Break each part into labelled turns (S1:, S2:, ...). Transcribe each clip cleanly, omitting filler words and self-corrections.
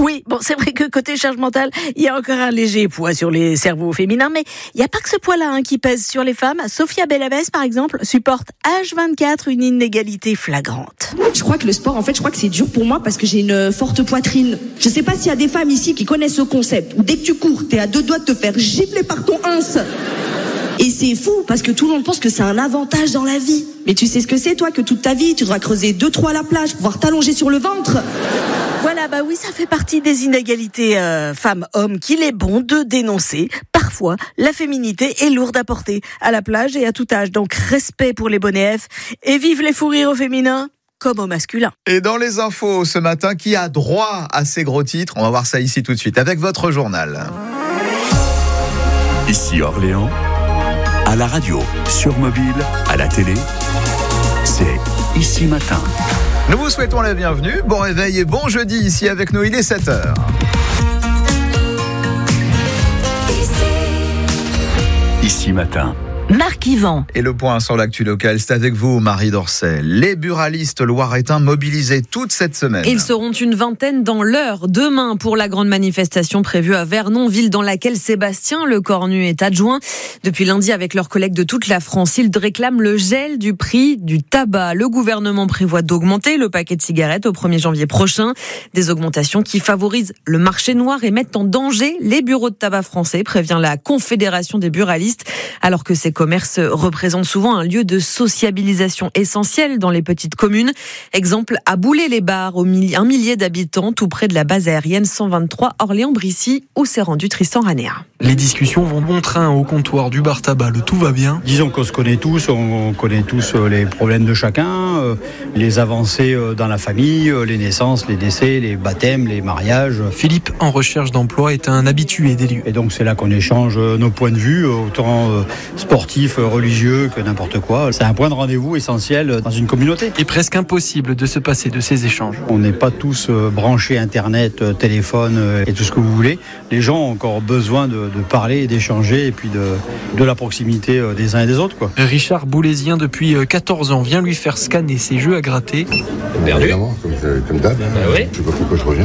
S1: Oui, bon, c'est vrai que côté charge mentale, il y a encore un léger poids sur les cerveaux féminins, mais il n'y a pas que ce poids-là qui pèse sur les femmes. Sophia Bellavès, par exemple, supporte H24 une inégalité flagrante.
S2: Je crois que le sport, en fait, je crois que c'est dur pour moi parce que j'ai une forte poitrine. Je sais pas s'il y a des femmes ici qui connaissent ce concept, où dès que tu cours, t'es à 2 doigts de te faire gifler par ton ins. Et c'est fou, parce que tout le monde pense que c'est un avantage dans la vie. Mais tu sais ce que c'est, toi, que toute ta vie, tu devras creuser 2-3 à la plage pour pouvoir t'allonger sur le ventre.
S1: Voilà, bah oui, ça fait partie des inégalités femmes-hommes qu'il est bon de dénoncer. Parfois, la féminité est lourde à porter à la plage et à tout âge. Donc, respect pour les bonnets F et vive les fous rires au féminin comme au masculin.
S3: Et dans les infos ce matin, qui a droit à ces gros titres? On va voir ça ici tout de suite avec votre journal.
S4: Ici Orléans, à la radio, sur mobile, à la télé, c'est Ici Matin.
S3: Nous vous souhaitons la bienvenue, bon réveil et bon jeudi ici avec nous, il est 7h.
S4: Ici Matin.
S1: Marc Yvan.
S3: Et le point sur l'actu locale, c'est avec vous, Marie Dorcel. Les buralistes loiretains mobilisés toute cette semaine.
S5: Ils seront une vingtaine dans l'heure demain pour la grande manifestation prévue à Vernon, ville dans laquelle Sébastien Lecornu est adjoint. Depuis lundi, avec leurs collègues de toute la France, ils réclament le gel du prix du tabac. Le gouvernement prévoit d'augmenter le paquet de cigarettes au 1er janvier prochain. Des augmentations qui favorisent le marché noir et mettent en danger les bureaux de tabac français, prévient la Confédération des buralistes, alors que ces commerces représentent souvent un lieu de sociabilisation essentiel dans les petites communes. Exemple, à Boulay-les-Barres, un millier d'habitants, tout près de la base aérienne 123 Orléans-Brissy, où s'est rendu Tristan Ranéa.
S6: Les discussions vont bon train au comptoir du bar tabac, le tout va bien.
S7: Disons qu'on se connaît tous, on connaît tous les problèmes de chacun, les avancées dans la famille, les naissances, les décès, les baptêmes, les mariages.
S6: Philippe, en recherche d'emploi, est un habitué des lieux.
S7: Et donc c'est là qu'on échange nos points de vue, autant sportifs, religieux que n'importe quoi. C'est un point de rendez-vous essentiel dans une communauté.
S6: Et presque impossible de se passer de ces échanges.
S7: On n'est pas tous branchés Internet, téléphone et tout ce que vous voulez. Les gens ont encore besoin de parler et d'échanger et puis de la proximité des uns et des autres, quoi.
S6: Richard Boulésien, depuis 14 ans, vient lui faire scanner ses jeux à gratter.
S8: Évidemment, comme d'hab.
S5: Oui.
S8: Je sais pas pourquoi je reviens.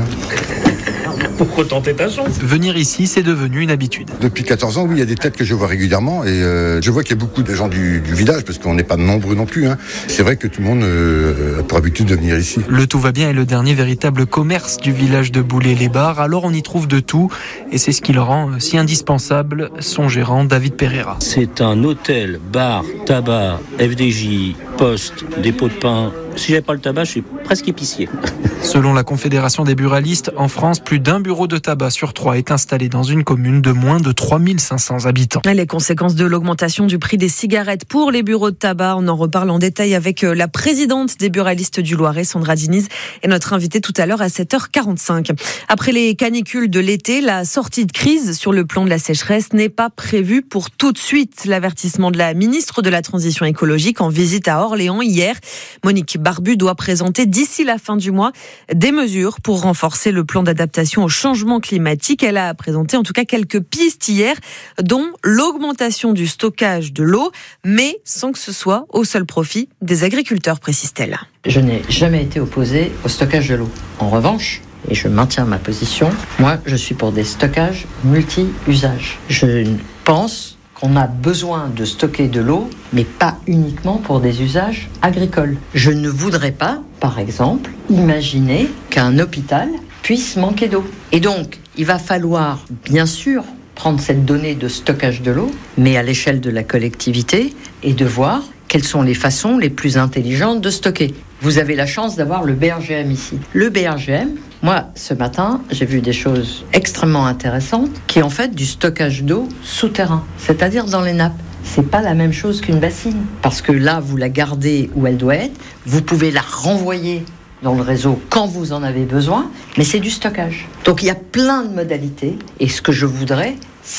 S5: Pour retenter ta chance.
S6: Venir ici, c'est devenu une habitude.
S8: Depuis 14 ans, oui, il y a des têtes que je vois régulièrement et je vois qu'il y a beaucoup de gens du village parce qu'on n'est pas nombreux non plus. C'est vrai que tout le monde a pour habitude de venir ici.
S6: Le Tout va bien est le dernier véritable commerce du village de Boulay-les-Barres. Alors on y trouve de tout et c'est ce qui le rend si indispensable. Son gérant, David Pereira.
S9: C'est un hôtel, bar, tabac, FDJ, poste, dépôt de pain. Si j'avais pas le tabac, je suis presque épicier.
S6: Selon la Confédération des buralistes, en France, plus d'un bureau de tabac sur 3 est installé dans une commune de moins de 3500 habitants.
S5: Les conséquences de l'augmentation du prix des cigarettes pour les bureaux de tabac, on en reparle en détail avec la présidente des buralistes du Loiret, Sandra Diniz, et notre invitée tout à l'heure à 7h45. Après les canicules de l'été, la sortie de crise sur le plan de la sécheresse n'est pas prévue pour tout de suite. L'avertissement de la ministre de la Transition écologique en visite à Orléans hier. Monique Barbu doit présenter d'ici la fin du mois des mesures pour renforcer le plan d'adaptation au changement climatique. Elle a présenté en tout cas quelques pistes hier, dont l'augmentation du stockage de l'eau, mais sans que ce soit au seul profit des agriculteurs, précise-t-elle.
S10: Je n'ai jamais été opposée au stockage de l'eau. En revanche, et je maintiens ma position, moi je suis pour des stockages multi-usages. Je pense qu'on a besoin de stocker de l'eau, mais pas uniquement pour des usages agricoles. Je ne voudrais pas, par exemple, imaginer qu'un hôpital puisse manquer d'eau. Et donc, il va falloir, bien sûr, prendre cette donnée de stockage de l'eau, mais à l'échelle de la collectivité, et de voir quelles sont les façons les plus intelligentes de stocker. Vous avez la chance d'avoir le BRGM ici. Le BRGM, moi, ce matin, j'ai vu des choses extrêmement intéressantes qui est en fait du stockage d'eau souterrain, c'est-à-dire dans les nappes. C'est pas la même chose qu'une bassine, parce que là, vous la gardez où elle doit être, vous pouvez la renvoyer dans le réseau quand vous en avez besoin, mais c'est du stockage. Donc il y a plein de modalités, et ce que je voudrais,